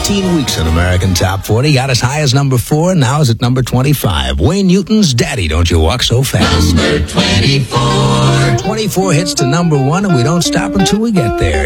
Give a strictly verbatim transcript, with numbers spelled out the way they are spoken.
fifteen weeks in American Top forty. Got as high as number four, and now is at number twenty-five. Wayne Newton's Daddy, Don't You Walk So Fast. Number twenty-four. twenty-four hits to number one, and we don't stop until we get there.